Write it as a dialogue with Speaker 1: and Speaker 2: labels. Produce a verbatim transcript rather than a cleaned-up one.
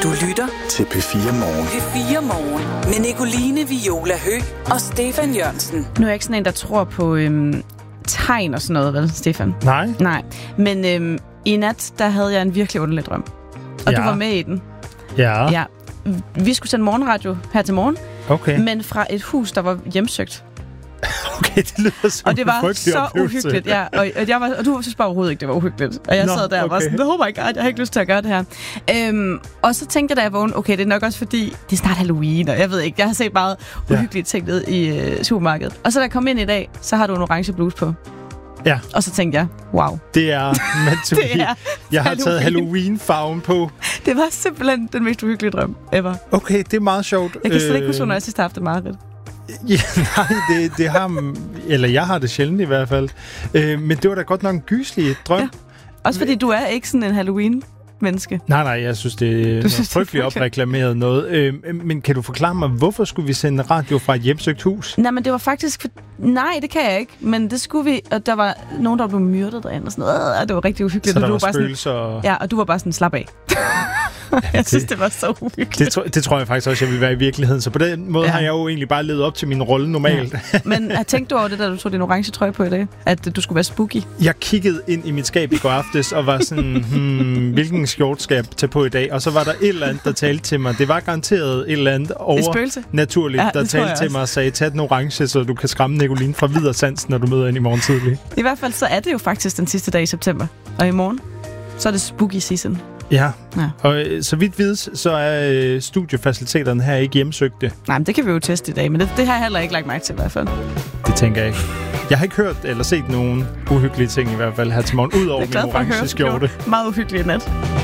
Speaker 1: Du lytter
Speaker 2: til P fire Morgen.
Speaker 1: P fire Morgen med Nicoline Viola Høgh og Stefan Jørgensen.
Speaker 3: Nu er jeg ikke sådan en, der tror på øhm, tegn og sådan noget, vel, Stefan?
Speaker 4: Nej.
Speaker 3: Nej, men øhm, i nat, der havde jeg en virkelig underlig drøm. Og
Speaker 4: ja.
Speaker 3: du var med i den.
Speaker 4: Ja.
Speaker 3: Ja. Vi skulle sende morgenradio her til morgen,
Speaker 4: okay.
Speaker 3: men fra et hus, der var hjemsøgt.
Speaker 4: Okay, det lyder som
Speaker 3: og det var så
Speaker 4: oplevelse.
Speaker 3: uhyggeligt, ja. Og, og, jeg var, og du synes bare overhovedet ikke, det var uhyggeligt. Og jeg
Speaker 4: Nå,
Speaker 3: sad der og
Speaker 4: okay.
Speaker 3: var sådan, oh my god, jeg har ikke lyst til at gøre det her. Øhm, og så tænkte jeg, da jeg vågnede, okay, det er nok også fordi, det er snart Halloween, og jeg ved ikke, jeg har set meget uhyggelige ting ned i øh, supermarkedet. Og så da jeg kom ind i dag, så har du en orange bluse på.
Speaker 4: Ja.
Speaker 3: Og så tænkte jeg, wow.
Speaker 4: Det er meant to
Speaker 3: det
Speaker 4: be.
Speaker 3: er
Speaker 4: jeg har
Speaker 3: Halloween.
Speaker 4: taget Halloween-farven på.
Speaker 3: Det var simpelthen den mest uhyggelige drøm ever.
Speaker 4: Okay, det er meget sjovt.
Speaker 3: Jeg kan slet ikke huske, hvornår jeg sidst har haft det meget.
Speaker 4: Ja, nej, det, det har... Eller jeg har det sjældent i hvert fald. Øh, men det var da godt nok en gyselig drøm. Ja.
Speaker 3: Også fordi du er ikke sådan en Halloween-menneske.
Speaker 4: Nej, nej, jeg synes, det er synes, frygteligt opreklameret noget. Øh, men kan du forklare mig, hvorfor skulle vi sende radio fra et hjemsøgt hus?
Speaker 3: Nej, men det var faktisk... For... Nej, det kan jeg ikke. Men det skulle vi... Og der var nogen, der blev myrdet derinde og sådan noget. Og det var rigtig uhyggeligt.
Speaker 4: Så der
Speaker 3: og du
Speaker 4: var,
Speaker 3: var bare
Speaker 4: spøgelser?
Speaker 3: Sådan... Ja, og du var bare sådan, slap af. jeg det, synes, det var så uhyggeligt.
Speaker 4: Det, tro, det tror jeg faktisk også, jeg ville være i virkeligheden. Så på den måde ja. har jeg jo egentlig bare levet op til min rolle normalt.
Speaker 3: Ja. Men tænkte du over det, da du tog din orange trøje på i dag? At du skulle være spooky?
Speaker 4: Jeg kiggede ind i mit skab i går aftes og var sådan, hmm, hvilken skjort skal jeg tage på i dag? Og så var der et eller andet, der talte til mig. Det var garanteret et eller andet overnaturligt, ja, der talte til mig og sagde, tag den orange, så du kan skræmme Nicoline fra videre sans, når du møder ind i morgen tidlig.
Speaker 3: I hvert fald så er det jo faktisk den sidste dag i september. Og i morgen, så er det spooky season.
Speaker 4: Ja,
Speaker 3: ja.
Speaker 4: og øh, så vidt vides, så er øh, studiefaciliteterne her ikke hjemsøgte.
Speaker 3: Nej, men det kan vi jo teste i dag, men det, det har jeg heller ikke lagt mærke til i hvert fald.
Speaker 4: Det tænker jeg ikke. Jeg har ikke hørt eller set nogen uhyggelige ting i hvert fald her til morgen, ud over min orange skjorte.
Speaker 3: Meget uhyggelige nat.